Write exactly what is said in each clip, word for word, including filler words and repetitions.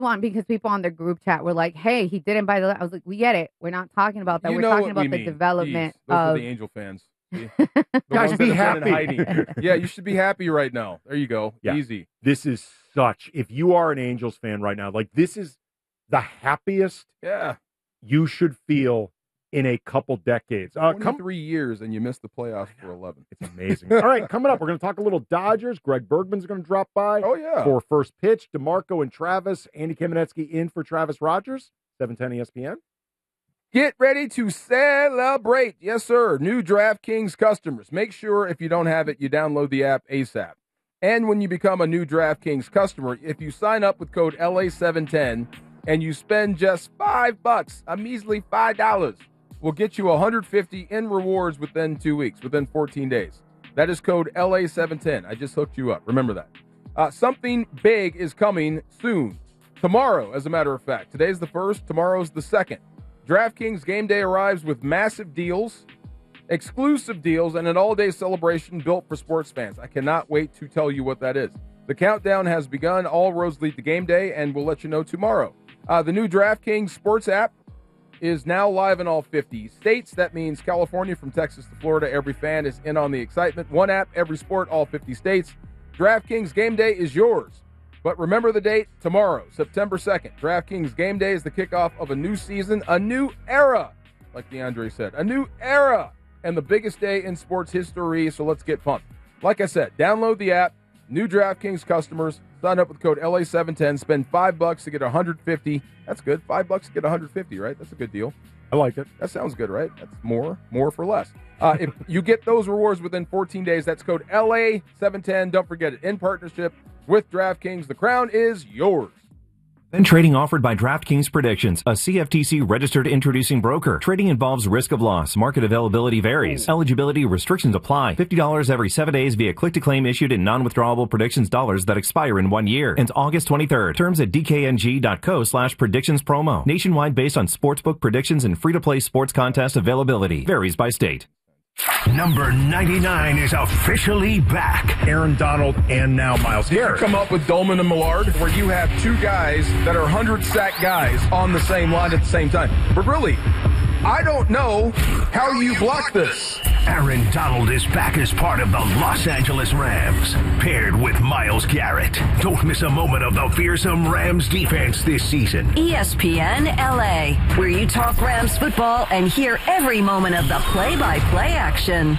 one because people on the group chat were like, hey, he didn't buy the. I was like, we get it. We're not talking about that. You we're know talking what about we the mean. development Jeez, those of are the Angel fans. The, the Guys, ones be that have been in happy. hiding. Yeah, you should be happy right now. There you go. Yeah. Easy. This is such, if you are an Angels fan right now, like this is the happiest Yeah. you should feel in a couple decades. Uh, come, twenty-three years and you missed the playoffs for eleven. It's amazing. All right, coming up, we're going to talk a little Dodgers. Greg Bergman's going to drop by. Oh, yeah. For first pitch. DeMarco and Travis. Andy Kamenetsky in for Travis Rogers. seven ten E S P N. Get ready to celebrate. Yes, sir. New DraftKings customers. Make sure if you don't have it, you download the app ASAP. And when you become a new DraftKings customer, if you sign up with code L A seven ten and you spend just five bucks, a measly five dollars, we'll get you one hundred fifty in rewards within two weeks, within fourteen days. That is code L A seven ten. I just hooked you up. Remember that. Uh, something big is coming soon. Tomorrow, as a matter of fact. Today's the first. Tomorrow's the second. DraftKings Game Day arrives with massive deals, exclusive deals, and an all-day celebration built for sports fans. I cannot wait to tell you what that is. The countdown has begun. All roads lead to Game Day, and we'll let you know tomorrow. Uh, the new DraftKings Sports app is now live in all fifty states. That means California from Texas to Florida. Every fan is in on the excitement. One app, every sport, all fifty states. DraftKings Game Day is yours. But remember the date, tomorrow, September second. DraftKings Game Day is the kickoff of a new season, a new era, like DeAndre said, a new era, and the biggest day in sports history, so let's get pumped. Like I said, download the app, new DraftKings customers, sign up with code L A seven ten, spend five bucks to get one hundred fifty. That's good. Five bucks to get one hundred fifty, right? That's a good deal. I like it. That sounds good, right? That's more, more for less. Uh, if you get those rewards within fourteen days, that's code L A seven ten. Don't forget it. In partnership with DraftKings, the crown is yours. Then trading offered by DraftKings Predictions, a C F T C registered introducing broker. Trading involves risk of loss. Market availability varies. Eligibility restrictions apply. fifty dollars every seven days via click-to-claim issued in non-withdrawable predictions dollars that expire in one year. Ends August twenty-third. Terms at dkng.co slash predictions promo. Nationwide based on sportsbook predictions and free-to-play sports contest availability. Varies by state. Number ninety-nine is officially back. Aaron Donald and now Myles Garrett. Come up with Dolman and Millard, where you have two guys that are one hundred sack guys on the same line at the same time. But really, I don't know how you block this. Aaron Donald is back as part of the Los Angeles Rams, paired with Myles Garrett. Don't miss a moment of the fearsome Rams defense this season. E S P N L A, where you talk Rams football and hear every moment of the play-by-play action.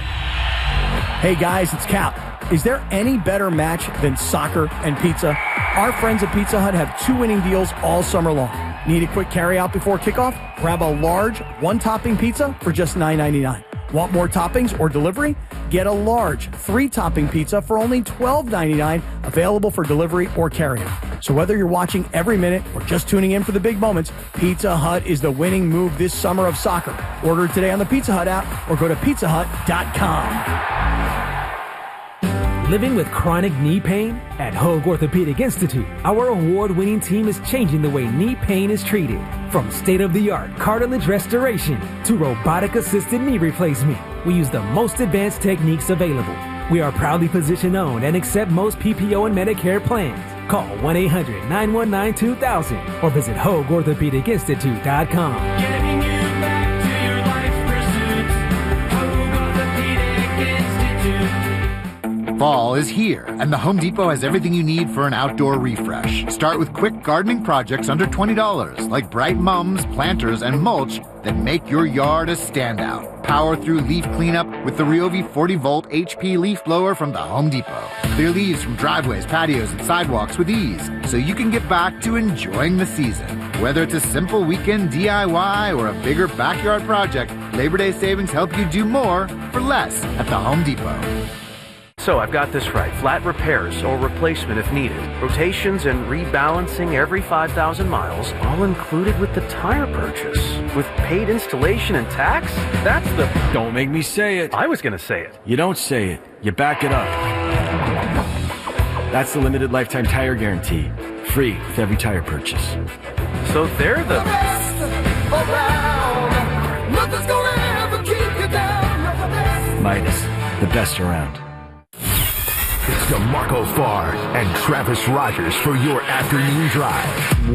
Hey guys, it's Cap. Is there any better match than soccer and pizza? Our friends at Pizza Hut have two winning deals all summer long. Need a quick carryout before kickoff? Grab a large one-topping pizza for just nine ninety-nine. Want more toppings or delivery? Get a large three-topping pizza for only twelve ninety-nine, available for delivery or carryout. So whether you're watching every minute or just tuning in for the big moments, Pizza Hut is the winning move this summer of soccer. Order today on the Pizza Hut app or go to pizza hut dot com. Living with chronic knee pain? At Hoag Orthopedic Institute, our award-winning team is changing the way knee pain is treated. From state-of-the-art cartilage restoration to robotic-assisted knee replacement, we use the most advanced techniques available. We are proudly physician-owned and accept most P P O and Medicare plans. Call one eight hundred nine one nine two thousand or visit hoag orthopedic institute dot com. Getting you back to your life's pursuits. Hoag Orthopedic Institute. Fall is here, and the Home Depot has everything you need for an outdoor refresh. Start with quick gardening projects under twenty dollars, like bright mums, planters, and mulch that make your yard a standout. Power through leaf cleanup with the Ryobi forty volt H P leaf blower from the Home Depot. Clear leaves from driveways, patios, and sidewalks with ease, so you can get back to enjoying the season. Whether it's a simple weekend D I Y or a bigger backyard project, Labor Day savings help you do more for less at the Home Depot. So I've got this right. Flat repairs or replacement if needed. Rotations and rebalancing every five thousand miles, all included with the tire purchase. With paid installation and tax? That's the... Don't make me say it. I was going to say it. You don't say it. You back it up. That's the limited lifetime tire guarantee. Free with every tire purchase. So they're the... the best around. Nothing's gonna ever keep you down. Midas, the best around. It's DeMarco Farr and Travis Rogers for your afternoon drive.